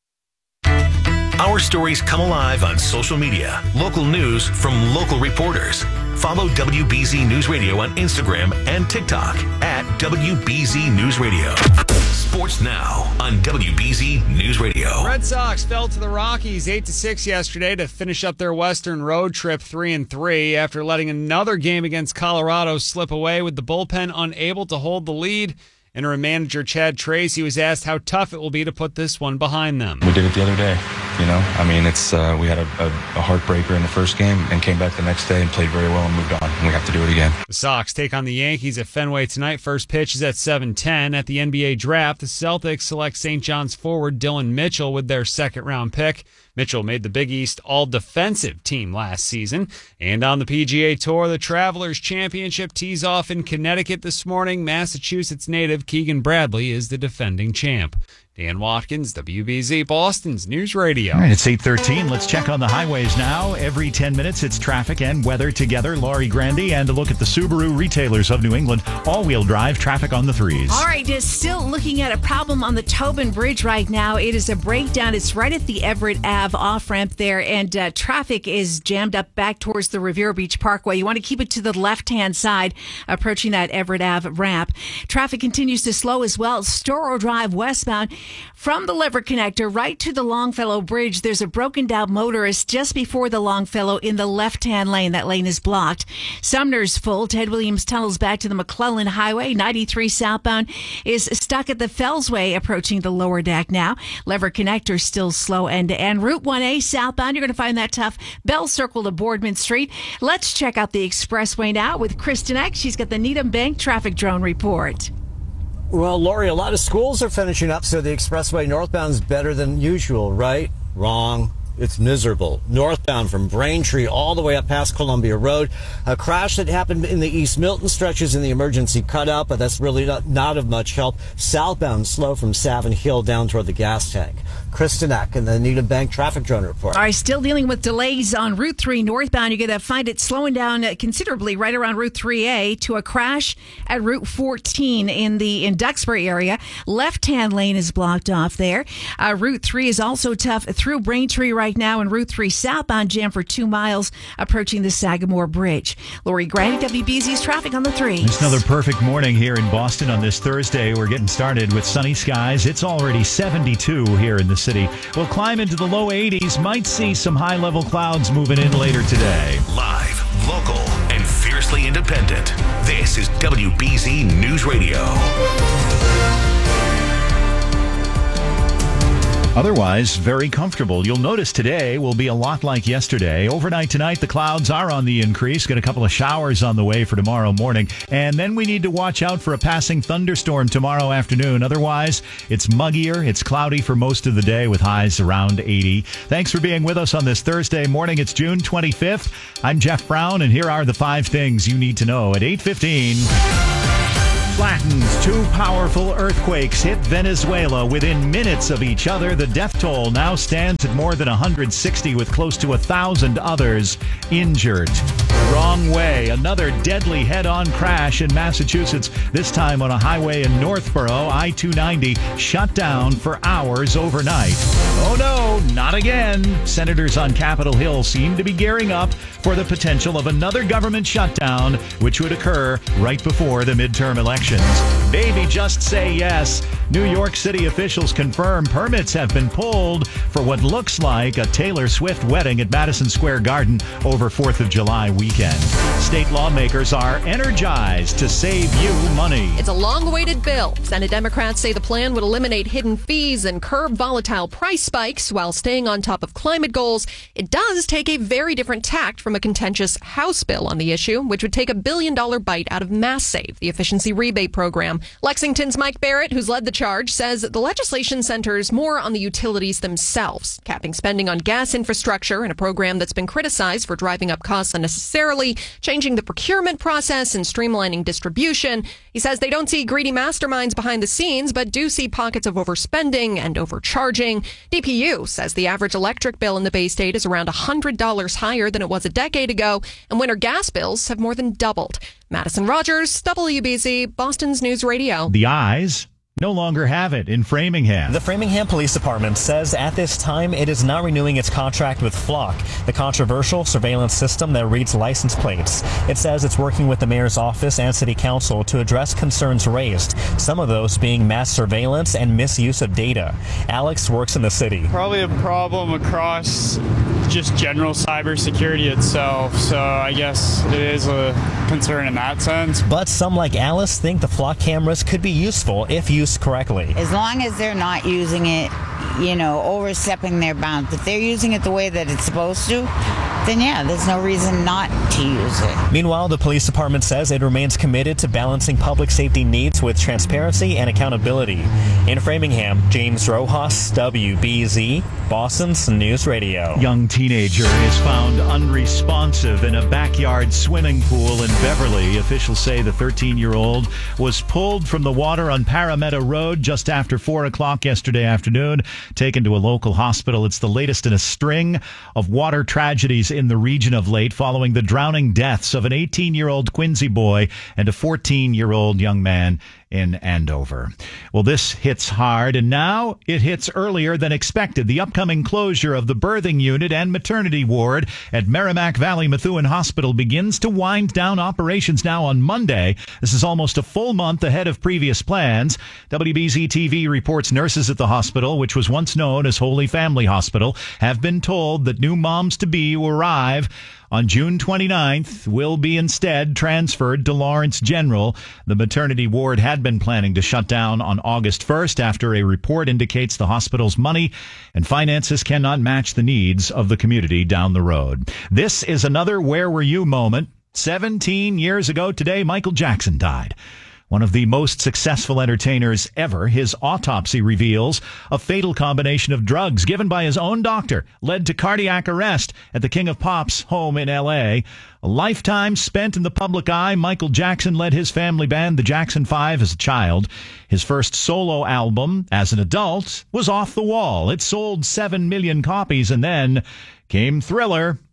Our stories come alive on social media. Local news from local reporters. Follow W B Z News Radio on Instagram and TikTok at W B Z News Radio. Sports now on W B Z News Radio. Red Sox fell to the Rockies eight to six yesterday to finish up their Western road trip three and three after letting another game against Colorado slip away with the bullpen unable to hold the lead. Interim manager Chad Tracy was asked how tough it will be to put this one behind them. We did it the other day. You know, I mean, it's uh, we had a, a, a heartbreaker in the first game and came back the next day and played very well and moved on. And we have to do it again. The Sox take on the Yankees at Fenway tonight. First pitch is at seven ten. At the N B A draft, the Celtics select Saint John's forward Dylan Mitchell with their second-round pick. Mitchell made the Big East all-defensive team last season. And on the P G A Tour, the Travelers Championship tees off in Connecticut this morning. Massachusetts native Keegan Bradley is the defending champ. Dan Watkins, W B Z Boston's News Radio. All right, it's eight thirteen. Let's check on the highways now. Every ten minutes, it's traffic and weather together. Laurie Grandi, and a look at the Subaru retailers of New England. All-wheel drive traffic on the threes. All right, just still looking at a problem on the Tobin Bridge right now. It is a breakdown. It's right at the Everett Ave off-ramp there, and uh, traffic is jammed up back towards the Revere Beach Parkway. You want to keep it to the left-hand side, approaching that Everett Ave ramp. Traffic continues to slow as well. Storrow Drive westbound. From the Liver Connector right to the Longfellow Bridge, there's a broken down motorist just before the Longfellow in the left-hand lane. That lane is blocked. Sumner's full. Ted Williams tunnels back to the McClellan Highway. ninety-three southbound is stuck at the Fellsway, approaching the lower deck now. Liver Connector still slow end-to-end. Route one A southbound, you're going to find that tough. Bell Circle to Boardman Street. Let's check out the expressway now with Kristen Eck. She's got the Needham Bank traffic drone report. Well, Lori, a lot of schools are finishing up, so the expressway northbound is better than usual, right? Wrong. It's miserable. Northbound from Braintree all the way up past Columbia Road. A crash that happened in the East Milton stretches in the emergency cutout, but that's really not, not of much help. Southbound slow from Savin Hill down toward the gas tank. Kristen Eck and the Needham Bank traffic drone report. All right, still dealing with delays on Route three northbound. You're going to find it slowing down considerably right around Route three A to a crash at Route fourteen in the in Duxbury area. Left-hand lane is blocked off there. Uh, Route three is also tough through Braintree right right now, and Route three southbound jam for two miles approaching the Sagamore Bridge. Lori Grady, W B Z's traffic on the three. It's another perfect morning here in Boston on this Thursday. We're getting started with sunny skies. It's already seventy-two here in the city. We'll climb into the low eighties. Might see some high-level clouds moving in later today. Live, local, and fiercely independent. This is W B Z News Radio. Otherwise, very comfortable. You'll notice today will be a lot like yesterday. Overnight tonight, the clouds are on the increase. Got a couple of showers on the way for tomorrow morning. And then we need to watch out for a passing thunderstorm tomorrow afternoon. Otherwise, it's muggier. It's cloudy for most of the day with highs around eighty. Thanks for being with us on this Thursday morning. It's June twenty-fifth. I'm Jeff Brown, and here are the five things you need to know at eight fifteen. Flattens. Two powerful earthquakes hit Venezuela within minutes of each other. The death toll now stands at more than one hundred sixty, with close to one thousand others injured. Wrong way. Another deadly head-on crash in Massachusetts, this time on a highway in Northborough. I two ninety shut down for hours overnight. Oh no, not again. Senators on Capitol Hill seem to be gearing up for the potential of another government shutdown, which would occur right before the midterm elections. Baby, just say yes. New York City officials confirm permits have been pulled for what looks like a Taylor Swift wedding at Madison Square Garden over fourth of July weekend. State lawmakers are energized to save you money. It's a long-awaited bill. Senate Democrats say the plan would eliminate hidden fees and curb volatile price spikes while staying on top of climate goals. It does take a very different tact from a contentious House bill on the issue, which would take a billion-dollar bite out of MassSave, the efficiency rebate program. Lexington's Mike Barrett, who's led the charge, says the legislation centers more on the utilities themselves, capping spending on gas infrastructure in a program that's been criticized for driving up costs unnecessarily, changing the procurement process, and streamlining distribution. He says they don't see greedy masterminds behind the scenes, but do see pockets of overspending and overcharging. D P U says the average electric bill in the Bay State is around one hundred dollars higher than it was a decade ago, and winter gas bills have more than doubled. Madison Rogers, W B Z, Boston's News Radio. The eyes no longer have it in Framingham. The Framingham Police Department says at this time it is not renewing its contract with Flock, the controversial surveillance system that reads license plates. It says it's working with the mayor's office and city council to address concerns raised, some of those being mass surveillance and misuse of data. Alex works in the city. Probably a problem across just general cybersecurity itself, so I guess it is a concern in that sense. But some like Alice think the Flock cameras could be useful if used correctly. As long as they're not using it, you know, overstepping their bounds. If they're using it the way that it's supposed to, then yeah, there's no reason not to use it. Meanwhile, the police department says it remains committed to balancing public safety needs with transparency and accountability. In Framingham, James Rojas, W B Z, Boston's News Radio. Young teenager is found unresponsive in a backyard swimming pool in Beverly. Officials say the thirteen-year-old was pulled from the water on Parramatta Road just after four o'clock yesterday afternoon, taken to a local hospital. It's the latest in a string of water tragedies in the region of late, following the drowning deaths of an eighteen-year-old Quincy boy and a fourteen-year-old young man in Andover. Well, this hits hard, and now it hits earlier than expected. The upcoming closure of the birthing unit and maternity ward at Merrimack Valley Methuen Hospital begins to wind down operations now on Monday. This is almost a full month ahead of previous plans. W B Z T V reports nurses at the hospital, which was once known as Holy Family Hospital, have been told that new moms-to-be who arrive on June twenty-ninth will be instead transferred to Lawrence General. The maternity ward had been planning to shut down on August first after a report indicates the hospital's money and finances cannot match the needs of the community down the road. This is another Where Were You moment. seventeen years ago today, Michael Jackson died. One of the most successful entertainers ever, his autopsy reveals a fatal combination of drugs given by his own doctor led to cardiac arrest at the King of Pop's home in L A. A lifetime spent in the public eye, Michael Jackson led his family band, the Jackson Five, as a child. His first solo album, as an adult, was Off the Wall. It sold seven million copies, and then came Thriller.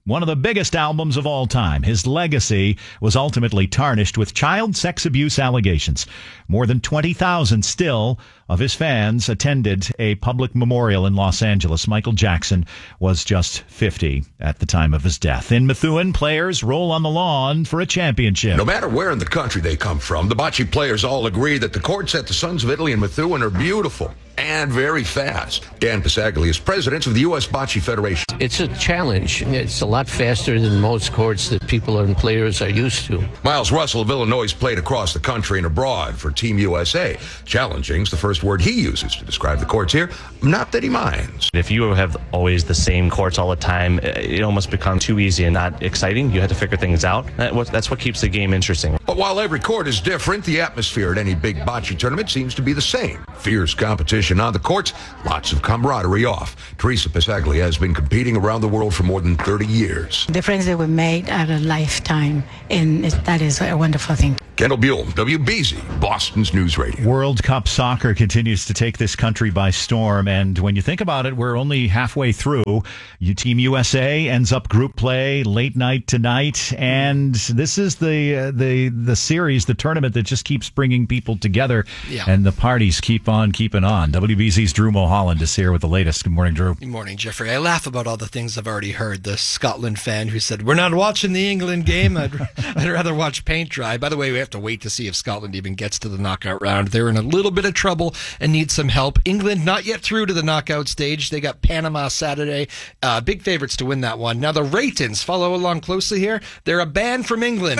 one of the biggest albums of all time. His legacy was ultimately tarnished with child sex abuse allegations. More than twenty thousand still of his fans attended a public memorial in Los Angeles. Michael Jackson was just fifty at the time of his death. In Methuen, players roll on the lawn for a championship. No matter where in the country they come from, the bocce players all agree that the courts at the Sons of Italy in Methuen are beautiful and very fast. Dan Pisaglia is president of the U S Bocce Federation. It's a challenge. It's a lot faster than most courts that people and players are used to. Miles Russell of Illinois played across the country and abroad for Team U S A. Challenging's the first word he uses to describe the courts here. Not that he minds. If you have always the same courts all the time, it almost becomes too easy and not exciting. You have to figure things out. That's what keeps the game interesting. But while every court is different, the atmosphere at any big bocce tournament seems to be the same. Fierce competition on the courts, lots of camaraderie off. Teresa Pisaglia has been competing around the world for more than thirty years. The friends that we made are a lifetime, and that is a wonderful thing. Kendall Buell, W B Z, Boston's News Radio. World Cup soccer continues to take this country by storm, and when you think about it, we're only halfway through. You, Team U S A ends up group play late night tonight, and this is the uh, the the series, the tournament that just keeps bringing people together, yeah. and the parties keep on keeping on. W B Z's Drew Mulholland is here with the latest. Good morning, Drew. Good morning, Jeffrey. I laugh about all the things I've already heard. The Scotland fan who said, "We're not watching the England game. I'd, I'd rather watch paint dry." By the way, we have to wait to see if Scotland even gets to the knockout round. They're in a little bit of trouble and need some help. England not yet through to the knockout stage. They got Panama Saturday. Uh, big favorites to win that one. Now the Raytons, follow along closely here. They're a band from England.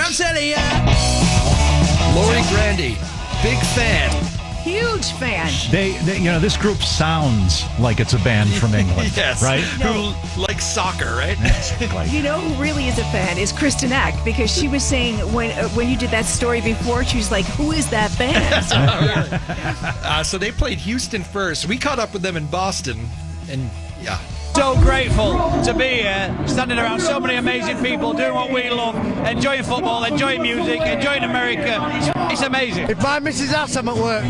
Lori Grandy, big fan. Huge fan. They, they, you know, this group sounds like it's a band from England, yes, right? Who likes soccer, right? You know who really is a fan is Kristen Eck, because she was saying when uh, when you did that story before, she was like, "Who is that band?" So, really? uh, so they played Houston first. We caught up with them in Boston, and yeah. So grateful to be here, standing around so many amazing people, doing what we love, enjoying football, enjoying music, enjoying America. It's amazing. If my missus asks, I'm at work.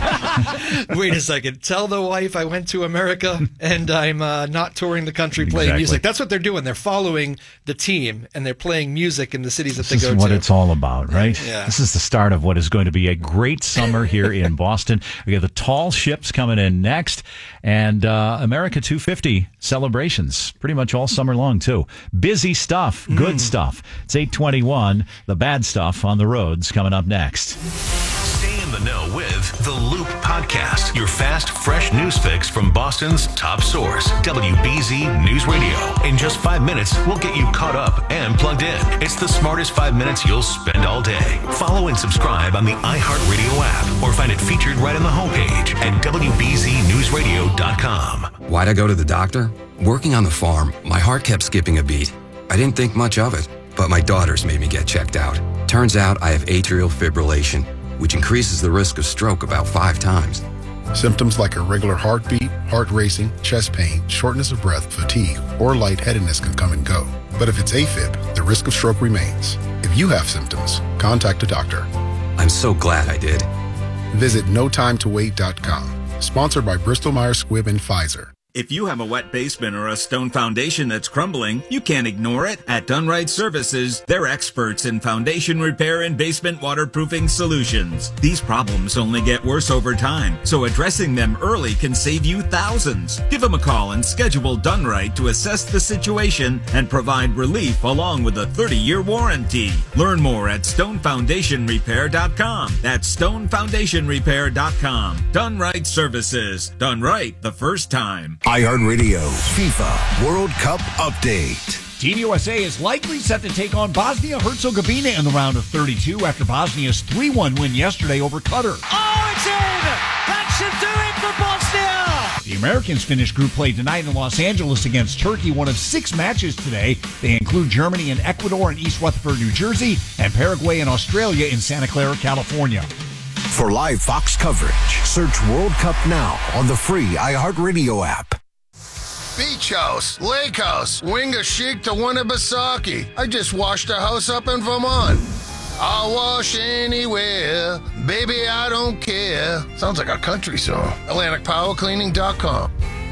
Wait a second. Tell the wife I went to America and I'm uh, not touring the country playing Exactly. music. That's what they're doing. They're following the team and they're playing music in the cities that This they is go what to. it's all about, right? Yeah. This is the start of what is going to be a great summer here in Boston. We have the tall ships coming in next, and uh, America two fifty celebrations pretty much all summer long, too. Busy stuff, good Mm. stuff. It's eight twenty-one. The bad stuff on the roads coming up next. Stay in the know with The Loop Podcast, your fast, fresh news fix from Boston's top source, W B Z News Radio. In just five minutes, we'll get you caught up and plugged in. It's the smartest five minutes you'll spend all day. Follow and subscribe on the iHeartRadio app or find it featured right on the homepage at W B Z news radio dot com. Why'd I go to the doctor? Working on the farm, my heart kept skipping a beat. I didn't think much of it, but my daughters made me get checked out. Turns out I have atrial fibrillation, which increases the risk of stroke about five times. Symptoms like irregular heartbeat, heart racing, chest pain, shortness of breath, fatigue, or lightheadedness can come and go. But if it's AFib, the risk of stroke remains. If you have symptoms, contact a doctor. I'm so glad I did. Visit no time to wait dot com. Sponsored by Bristol Myers Squibb and Pfizer. If you have a wet basement or a stone foundation that's crumbling, you can't ignore it. At Dunright Services, they're experts in foundation repair and basement waterproofing solutions. These problems only get worse over time, so addressing them early can save you thousands. Give them a call and schedule Dunright to assess the situation and provide relief along with a thirty-year warranty. Learn more at stone foundation repair dot com. That's stone foundation repair dot com. Dunright Services. Done right the first time. iHeartRadio FIFA World Cup Update. Team U S A is likely set to take on Bosnia-Herzegovina in the round of thirty-two after Bosnia's three one win yesterday over Qatar. Oh, it's in! That should do it for Bosnia! The Americans finished group play tonight in Los Angeles against Turkey, one of six matches today. They include Germany and Ecuador in East Rutherford, New Jersey, and Paraguay and Australia in Santa Clara, California. For live Fox coverage, search World Cup now on the free iHeartRadio app. Beach house, lake house, Winga Chic to Winnipesaukee. I just washed a house up in Vermont. I'll wash anywhere, baby, I don't care. Sounds like a country song. Atlantic Power Cleaning dot com.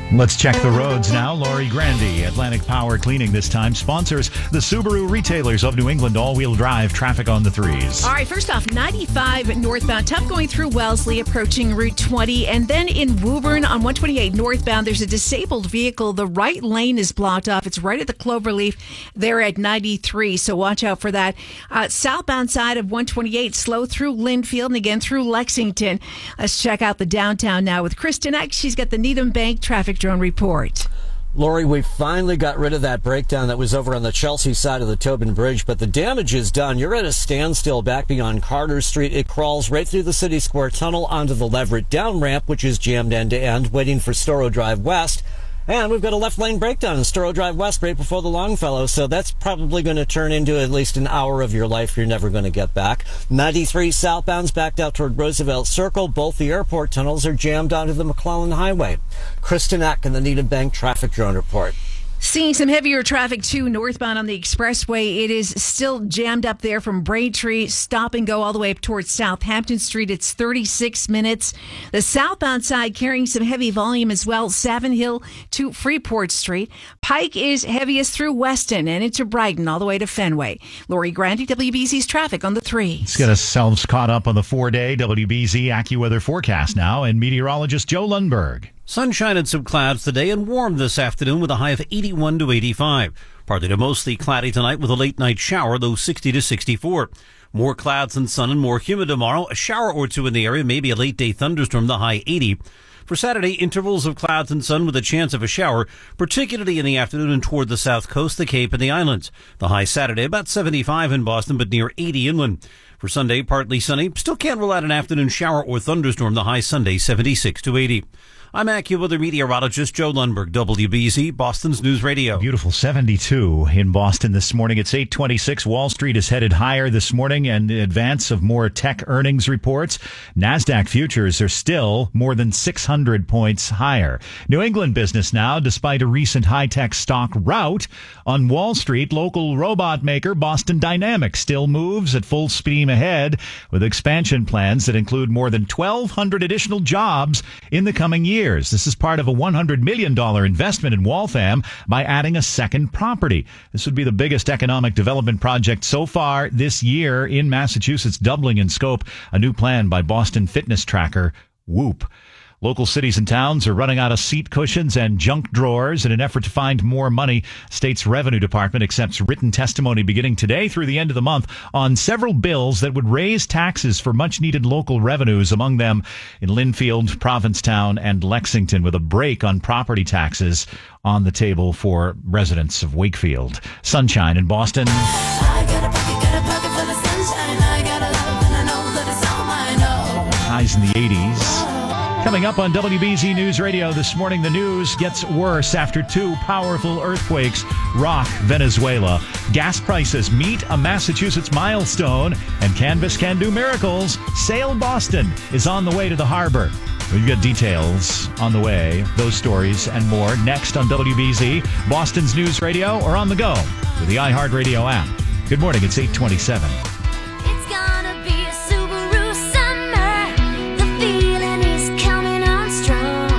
Let's check the roads now. Lori Grandy, Atlantic Power Cleaning this time, sponsors the Subaru Retailers of New England all-wheel drive traffic on the threes. All right, first off, ninety-five northbound, tough going through Wellesley, approaching Route twenty. And then in Woburn on one twenty-eight northbound, there's a disabled vehicle. The right lane is blocked off. It's right at the Cloverleaf there at ninety-three, so watch out for that. Uh, southbound side of one twenty-eight, slow through Linfield and again through Lexington. Let's check out the downtown now with Kristen Eck. She's got the Needham Bank traffic drone report. Lori, we finally got rid of that breakdown that was over on the Chelsea side of the Tobin Bridge, but the damage is done. You're at a standstill back beyond Carter Street. It crawls right through the City Square Tunnel onto the Leverett down ramp, which is jammed end to end, waiting for Storrow Drive West. And we've got a left lane breakdown in Storrow Drive West right before the Longfellow, so that's probably going to turn into at least an hour of your life you're never going to get back. ninety-three southbound's backed out toward Roosevelt Circle. Both the airport tunnels are jammed onto the McClellan Highway. Kristen Eck in the Needham Bank Traffic Drone Report. Seeing some heavier traffic, too, northbound on the expressway. It is still jammed up there from Braintree, stop and go all the way up towards Southampton Street. It's thirty-six minutes. The southbound side carrying some heavy volume as well, Savin Hill to Freeport Street. Pike is heaviest through Weston and into Brighton all the way to Fenway. Lori Grandy, W B Z's traffic on the three. Let's get ourselves caught up on the four-day W B Z AccuWeather forecast now, and meteorologist Joe Lundberg. Sunshine and some clouds today and warm this afternoon with a high of eighty-one to eighty-five. Partly to mostly cloudy tonight with a late night shower, though sixty to sixty-four. More clouds and sun and more humid tomorrow. A shower or two in the area, maybe a late day thunderstorm, the high eighty. For Saturday, intervals of clouds and sun with a chance of a shower, particularly in the afternoon and toward the south coast, the Cape and the islands. The high Saturday, about seventy-five in Boston, but near eighty inland. For Sunday, partly sunny. Still can't rule out an afternoon shower or thunderstorm, the high Sunday, seventy-six to eighty. I'm AccuWeather meteorologist Joe Lundberg, W B Z, Boston's News Radio. Beautiful seventy-two in Boston this morning. It's eight twenty-six. Wall Street is headed higher this morning in advance of more tech earnings reports. NASDAQ futures are still more than six hundred points higher. New England business now, despite a recent high-tech stock rout. On Wall Street, local robot maker Boston Dynamics still moves at full steam ahead with expansion plans that include more than twelve hundred additional jobs in the coming years. This is part of a one hundred million dollars investment in Waltham by adding a second property. This would be the biggest economic development project so far this year in Massachusetts, doubling in scope. A new plan by Boston fitness tracker Whoop. Local cities and towns are running out of seat cushions and junk drawers in an effort to find more money. State's Revenue Department accepts written testimony beginning today through the end of the month on several bills that would raise taxes for much-needed local revenues, among them in Linfield, Provincetown, and Lexington, with a break on property taxes on the table for residents of Wakefield. Sunshine in Boston. I got a pocket, got a pocket full of sunshine. I got a love and I know that it's all mine. Oh. Highs in the eighties. Coming up on W B Z News Radio this morning, the news gets worse after two powerful earthquakes rock Venezuela. Gas prices meet a Massachusetts milestone, and Canvas can do miracles. Sail Boston is on the way to the harbor. We've got details on the way, those stories and more next on W B Z, Boston's News Radio, or on the go with the iHeartRadio app. Good morning, it's eight twenty-seven. It's gonna be a Subaru summer. The feeling is coming on strong.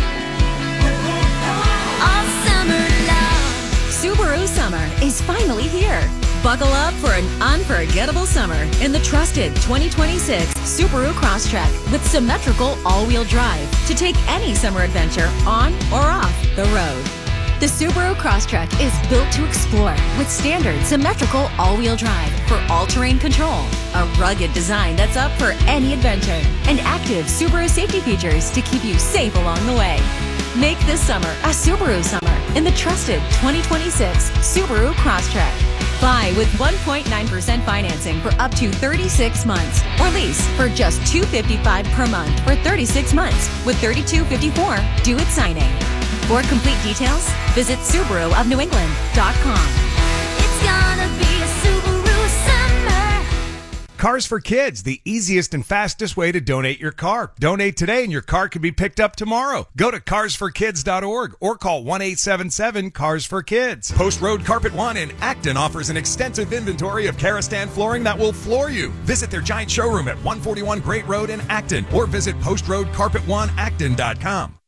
All summer long. Subaru summer is finally here. Buckle up for an unforgettable summer in the trusted twenty twenty-six Subaru Crosstrek with symmetrical all-wheel drive to take any summer adventure on or off the road. The Subaru Crosstrek is built to explore with standard symmetrical all-wheel drive for all-terrain control, a rugged design that's up for any adventure, and active Subaru safety features to keep you safe along the way. Make this summer a Subaru summer in the trusted twenty twenty-six Subaru Crosstrek. Buy with one point nine percent financing for up to thirty-six months, or lease for just two hundred fifty-five dollars per month for thirty-six months with thirty-two fifty-four due at signing. For complete details, visit Subaru of New England dot com. It's gonna be a Subaru summer. Cars for Kids, the easiest and fastest way to donate your car. Donate today and your car can be picked up tomorrow. Go to cars for kids dot org or call one eight seven seven cars for kids. Post Road Carpet One in Acton offers an extensive inventory of Karastan flooring that will floor you. Visit their giant showroom at one forty-one Great Road in Acton or visit post road carpet one acton dot com.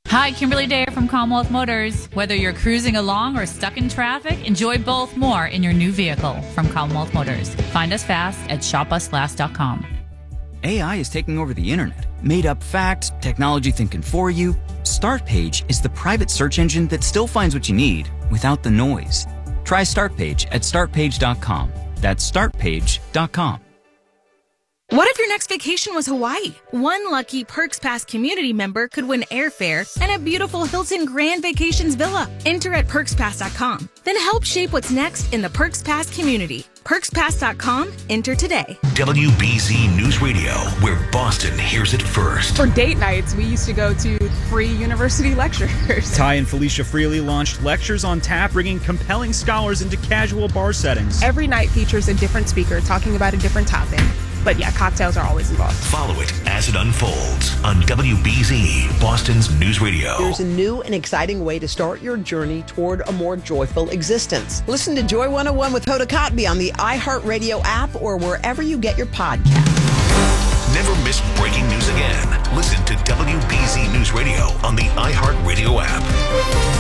Hi, Kimberly Dare from Commonwealth Motors. Whether you're cruising along or stuck in traffic, enjoy both more in your new vehicle from Commonwealth Motors. Find us fast at shop us last dot com. A I is taking over the internet. Made up facts, technology thinking for you. Startpage is the private search engine that still finds what you need without the noise. Try Startpage at start page dot com. That's start page dot com. What if your next vacation was Hawaii? One lucky Perks Pass community member could win airfare and a beautiful Hilton Grand Vacations villa. Enter at perks pass dot com. Then help shape what's next in the Perks Pass community. perks pass dot com. Enter today. W B Z News Radio, where Boston hears it first. For date nights, we used to go to free university lectures. Ty and Felicia Freely launched Lectures on Tap, bringing compelling scholars into casual bar settings. Every night features a different speaker talking about a different topic. But yeah, cocktails are always involved. Follow it as it unfolds on W B Z, Boston's News Radio. There's a new and exciting way to start your journey toward a more joyful existence. Listen to Joy one oh one with Hoda Kotb on the iHeartRadio app or wherever you get your podcasts. Never miss breaking news again. Listen to W B Z News Radio on the iHeartRadio app.